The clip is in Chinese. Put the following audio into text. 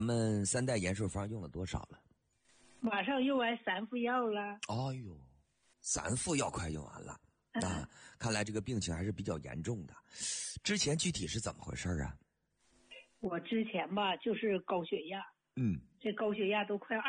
我们3代延寿方用了多少了？ 马上用完3副药了。 哎呦，3副药快用完了啊！看来这个病情还是比较严重的。之前具体是怎么回事啊？ 我之前吧就是高血压，这高血压都快